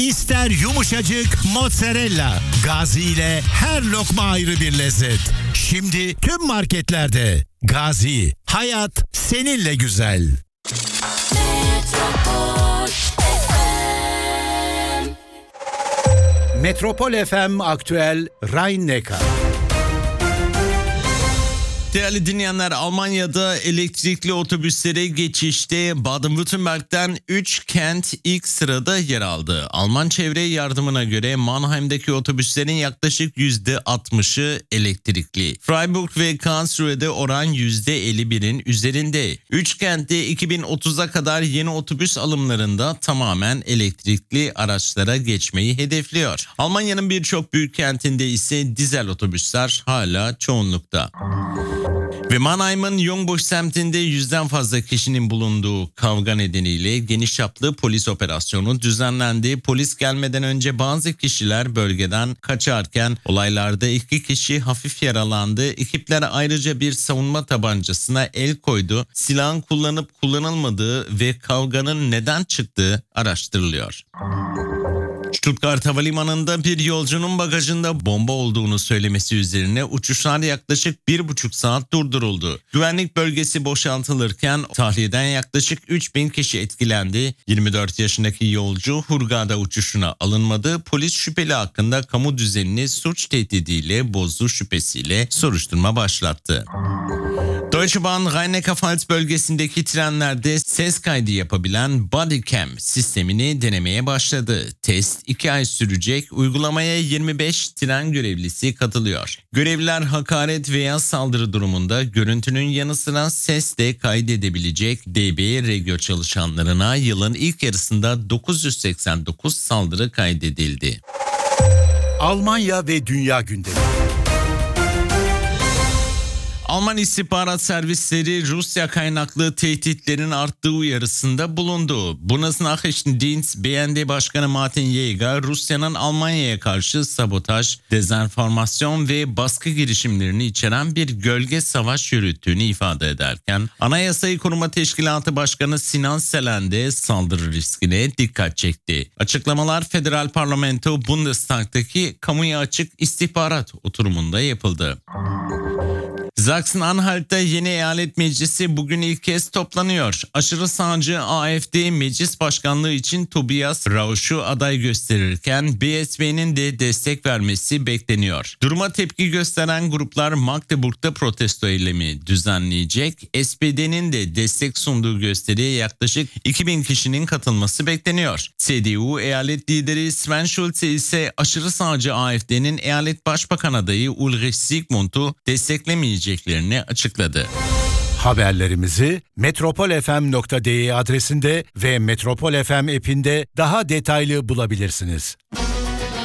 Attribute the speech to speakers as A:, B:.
A: İster yumuşacık mozzarella. Gazi ile her lokma ayrı bir lezzet. Şimdi tüm marketlerde. Gazi, hayat seninle güzel. Metropol FM Aktüel Rhein-Neckar.
B: Değerli dinleyenler, Almanya'da elektrikli otobüslere geçişte Baden-Württemberg'den 3 kent ilk sırada yer aldı. Alman Çevre Yardımı'na göre Mannheim'daki otobüslerin yaklaşık %60'ı elektrikli. Freiburg ve Karlsruhe'de oran %51'in üzerinde. 3 kentte 2030'a kadar yeni otobüs alımlarında tamamen elektrikli araçlara geçmeyi hedefliyor. Almanya'nın birçok büyük kentinde ise dizel otobüsler hala çoğunlukta. Ve Mannheim'ın Jungbusch semtinde 100'den fazla kişinin bulunduğu kavga nedeniyle geniş çaplı polis operasyonu düzenlendi. Polis gelmeden önce bazı kişiler bölgeden kaçarken olaylarda 2 kişi hafif yaralandı. Ekipler ayrıca bir savunma tabancasına el koydu. Silahın kullanıp kullanılmadığı ve kavganın neden çıktığı araştırılıyor. Stuttgart Havalimanı'nda bir yolcunun bagajında bomba olduğunu söylemesi üzerine uçuşlar yaklaşık 1,5 saat durduruldu. Güvenlik bölgesi boşaltılırken tahliyeden yaklaşık 3000 kişi etkilendi. 24 yaşındaki yolcu Hurghada uçuşuna alınmadı. Polis şüpheli hakkında kamu düzenini suç tehdidiyle bozduğu şüphesiyle soruşturma başlattı. Deutsche Bahn Rhein-Neckar-Pfalz bölgesindeki trenlerde ses kaydı yapabilen Bodycam sistemini denemeye başladı. Test 2 ay sürecek. Uygulamaya 25 tren görevlisi katılıyor. Görevliler hakaret veya saldırı durumunda görüntünün yanı sıra ses de kaydedebilecek. DB Regio çalışanlarına yılın ilk yarısında 989 saldırı kaydedildi.
A: Almanya ve dünya gündemi.
B: Alman istihbarat servisleri Rusya kaynaklı tehditlerin arttığı uyarısında bulundu. Bundesnachrichtendienst BND Başkanı Martin Jäger, Rusya'nın Almanya'ya karşı sabotaj, dezenformasyon ve baskı girişimlerini içeren bir gölge savaş yürüttüğünü ifade ederken, Anayasayı Koruma Teşkilatı Başkanı Sinan Selen de saldırı riskine dikkat çekti. Açıklamalar Federal Parlamento Bundestag'daki kamuya açık istihbarat oturumunda yapıldı. Sachsen-Anhalt'ta yeni eyalet meclisi bugün ilk kez toplanıyor. Aşırı sağcı AfD meclis başkanlığı için Tobias Rausch'u aday gösterirken BSV'nin de destek vermesi bekleniyor. Duruma tepki gösteren gruplar Magdeburg'da protesto eylemi düzenleyecek. SPD'nin de destek sunduğu gösteriye yaklaşık 2000 kişinin katılması bekleniyor. CDU eyalet lideri Sven Schulze ise aşırı sağcı AfD'nin eyalet başbakan adayı Ulrich Zygmunt'u desteklemeyeceklerini açıkladı.
A: Haberlerimizi metropolfm.de adresinde ve Metropol FM app'inde daha detaylı bulabilirsiniz.